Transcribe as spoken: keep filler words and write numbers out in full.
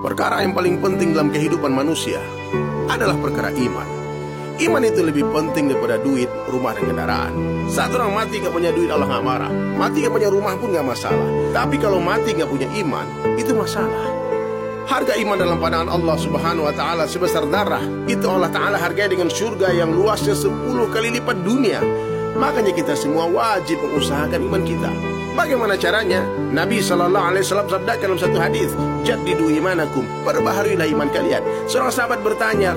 Perkara yang paling penting dalam kehidupan manusia adalah perkara iman. Iman itu lebih penting daripada duit, rumah, dan kendaraan. Saat orang mati gak punya duit, Allah gak marah. Mati gak punya rumah pun gak masalah. Tapi kalau mati gak punya iman, itu masalah. Harga iman dalam pandangan Allah subhanahu wa ta'ala sebesar darah. Itu Allah ta'ala hargai dengan surga yang luasnya sepuluh kali lipat dunia. Makanya kita semua wajib mengusahakan iman kita. Bagaimana caranya? Nabi shallallahu alaihi wasallam sabdakan dalam satu hadis, "Jaddidu imanakum," perbaharilah iman kalian. Seorang sahabat bertanya,